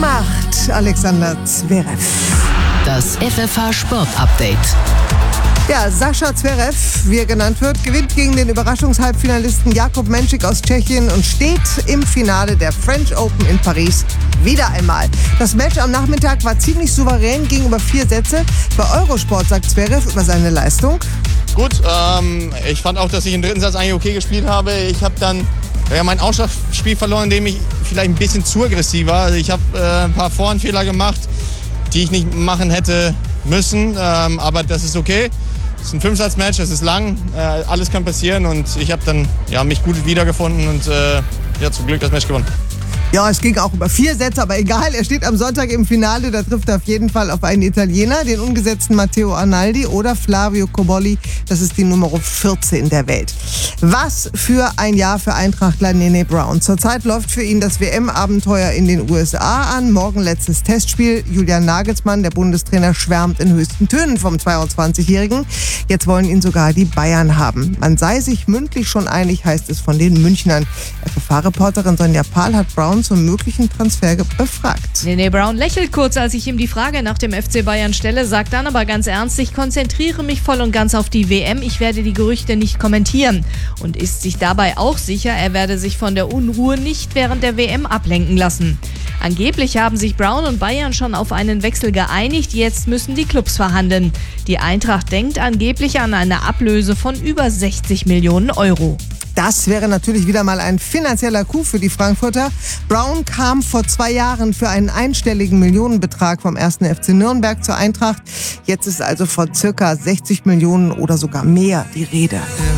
gemacht, Alexander Zverev. Das FFH Sport Update. Ja, Sascha Zverev, wie er genannt wird, gewinnt gegen den Überraschungshalbfinalisten Jakub Menšík aus Tschechien und steht im Finale der French Open in Paris wieder einmal. Das Match am Nachmittag war ziemlich souverän, ging über 4 Sätze. Bei Eurosport sagt Zverev über seine Leistung: Gut, ich fand auch, dass ich im dritten Satz eigentlich okay gespielt habe. Ich habe dann mein Ausschlagspiel verloren, indem ich vielleicht ein bisschen zu aggressiv war. Also ich habe ein paar Vorhandfehler gemacht, die ich nicht machen hätte müssen, aber das ist okay. Es ist ein 5-Satz-Match, es ist lang, alles kann passieren und ich habe dann mich gut wiedergefunden und zum Glück das Match gewonnen. Ja, es ging auch über 4 Sätze, aber egal, er steht am Sonntag im Finale, da trifft er auf jeden Fall auf einen Italiener, den ungesetzten Matteo Arnaldi oder Flavio Cobolli, das ist die Nummer 14 der Welt. Was für ein Jahr für Eintrachtler Nene Brown. Zurzeit läuft für ihn das WM-Abenteuer in den USA an, morgen letztes Testspiel. Julian Nagelsmann, der Bundestrainer, schwärmt in höchsten Tönen vom 22-Jährigen. Jetzt wollen ihn sogar die Bayern haben. Man sei sich mündlich schon einig, heißt es von den Münchnern. FFH-Reporterin Sonja Pahl hat Brown zum möglichen Transfer befragt. Nene Brown lächelt kurz, als ich ihm die Frage nach dem FC Bayern stelle, sagt dann aber ganz ernst: Ich konzentriere mich voll und ganz auf die WM, ich werde die Gerüchte nicht kommentieren. Und ist sich dabei auch sicher, er werde sich von der Unruhe nicht während der WM ablenken lassen. Angeblich haben sich Brown und Bayern schon auf einen Wechsel geeinigt, jetzt müssen die Clubs verhandeln. Die Eintracht denkt angeblich an eine Ablöse von über 60 Millionen Euro. Das wäre natürlich wieder mal ein finanzieller Coup für die Frankfurter. Brown kam vor 2 Jahren für einen einstelligen Millionenbetrag vom 1. FC Nürnberg zur Eintracht. Jetzt ist also von circa 60 Millionen oder sogar mehr die Rede.